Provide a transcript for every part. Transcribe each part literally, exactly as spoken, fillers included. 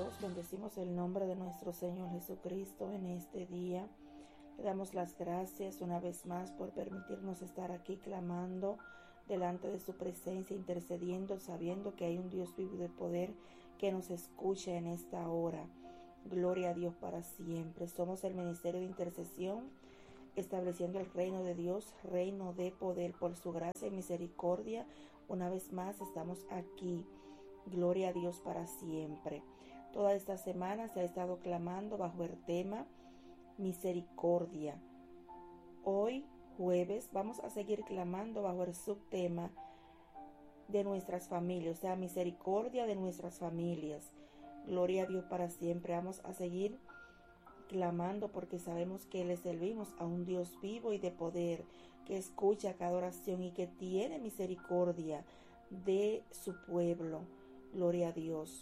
Dios, bendecimos el nombre de nuestro Señor Jesucristo en este día. Le damos las gracias una vez más por permitirnos estar aquí clamando delante de su presencia, intercediendo, sabiendo que hay un Dios vivo de poder que nos escucha en esta hora. Gloria a Dios para siempre. Somos el ministerio de intercesión, estableciendo el reino de Dios, reino de poder por su gracia y misericordia. Una vez más estamos aquí. Gloria a Dios para siempre. Toda esta semana se ha estado clamando bajo el tema misericordia. Hoy, jueves, vamos a seguir clamando bajo el subtema de nuestras familias, o sea, misericordia de nuestras familias. Gloria a Dios para siempre. Vamos a seguir clamando porque sabemos que le servimos a un Dios vivo y de poder, que escucha cada oración y que tiene misericordia de su pueblo. Gloria a Dios.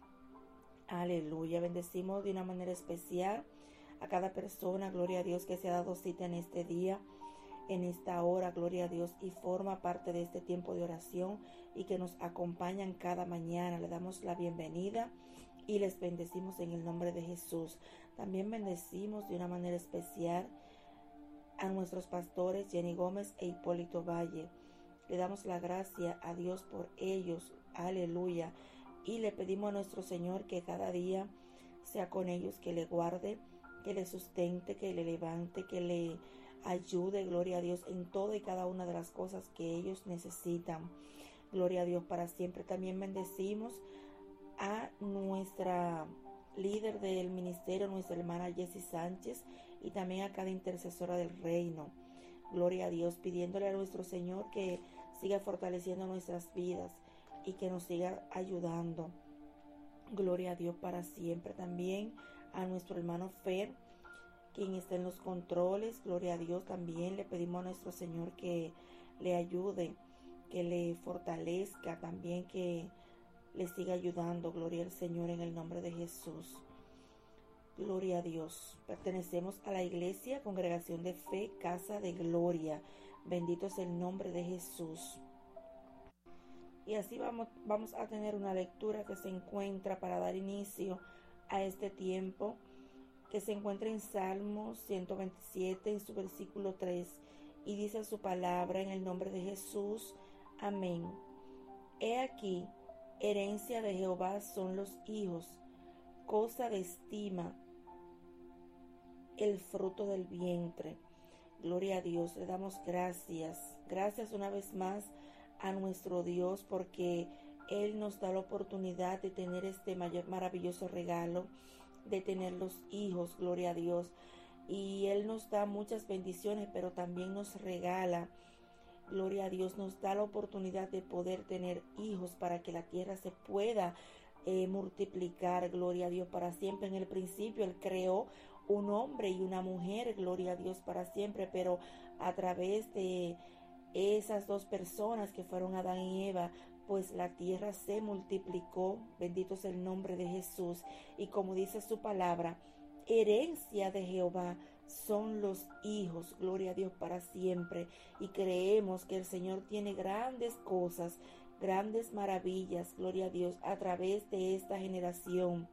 Aleluya. Bendecimos de una manera especial a cada persona, gloria a Dios, que se ha dado cita en este día, en esta hora, gloria a Dios, y forma parte de este tiempo de oración y que nos acompañan cada mañana. Le damos la bienvenida y les bendecimos en el nombre de Jesús. También bendecimos de una manera especial a nuestros pastores Jenny Gómez e Hipólito Valle. Le damos la gracia a Dios por ellos. Aleluya. Y le pedimos a nuestro Señor que cada día sea con ellos, que le guarde, que le sustente, que le levante, que le ayude, gloria a Dios, en toda y cada una de las cosas que ellos necesitan. Gloria a Dios para siempre. También bendecimos a nuestra líder del ministerio, nuestra hermana Jessie Sánchez, y también a cada intercesora del reino. Gloria a Dios, pidiéndole a nuestro Señor que siga fortaleciendo nuestras vidas y que nos siga ayudando. Gloria a Dios para siempre. También a nuestro hermano Fer, quien está en los controles. Gloria a Dios. También le pedimos a nuestro Señor que le ayude, que le fortalezca, también que le siga ayudando. Gloria al Señor en el nombre de Jesús. Gloria a Dios. Pertenecemos a la iglesia Congregación de Fe, Casa de Gloria. Bendito es el nombre de Jesús. Y así vamos, vamos a tener una lectura que se encuentra para dar inicio a este tiempo, que se encuentra en Salmos ciento veintisiete, en su versículo tres, y dice su palabra en el nombre de Jesús. Amén. He aquí, herencia de Jehová son los hijos, cosa de estima el fruto del vientre. Gloria a Dios. Le damos gracias. Gracias una vez más a nuestro Dios porque Él nos da la oportunidad de tener este mayor maravilloso regalo, de tener los hijos, gloria a Dios. Y Él nos da muchas bendiciones, pero también nos regala, gloria a Dios, nos da la oportunidad de poder tener hijos para que la tierra se pueda eh, multiplicar, gloria a Dios para siempre. En el principio Él creó un hombre y una mujer, gloria a Dios para siempre, pero a través de esas dos personas que fueron Adán y Eva, pues la tierra se multiplicó. Bendito es el nombre de Jesús. Y como dice su palabra, herencia de Jehová son los hijos, gloria a Dios para siempre. Y creemos que el Señor tiene grandes cosas, grandes maravillas, gloria a Dios, a través de esta generación,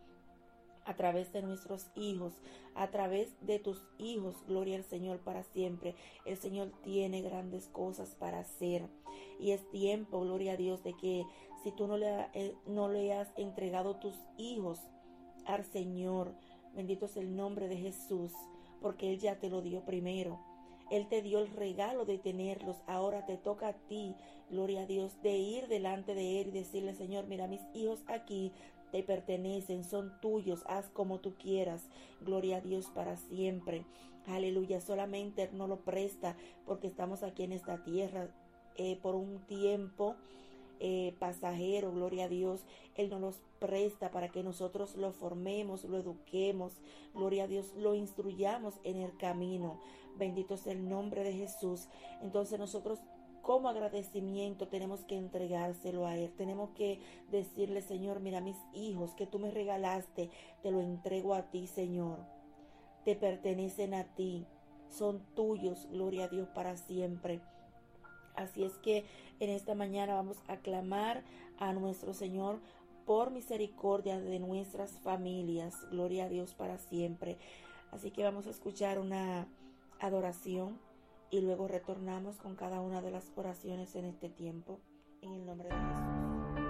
a través de nuestros hijos, a través de tus hijos, gloria al Señor para siempre. El Señor tiene grandes cosas para hacer y es tiempo, gloria a Dios, de que si tú no le, eh, no le has entregado tus hijos al Señor, bendito es el nombre de Jesús, porque Él ya te lo dio primero. Él te dio el regalo de tenerlos. Ahora te toca a ti, gloria a Dios, de ir delante de Él y decirle: Señor, mira, mis hijos aquí te pertenecen, son tuyos, haz como tú quieras. Gloria a Dios para siempre. Aleluya. Solamente Él no lo presta porque estamos aquí en esta tierra eh, por un tiempo eh, pasajero, gloria a Dios. Él nos los presta para que nosotros lo formemos, lo eduquemos, gloria a Dios, lo instruyamos en el camino. Bendito es el nombre de Jesús. Entonces nosotros, como agradecimiento, tenemos que entregárselo a Él. Tenemos que decirle: Señor, mira, mis hijos que tú me regalaste, te lo entrego a ti, Señor. Te pertenecen a ti, son tuyos, gloria a Dios para siempre. Así es que en esta mañana vamos a clamar a nuestro Señor por misericordia de nuestras familias. Gloria a Dios para siempre. Así que vamos a escuchar una adoración y luego retornamos con cada una de las oraciones en este tiempo. En el nombre de Jesús.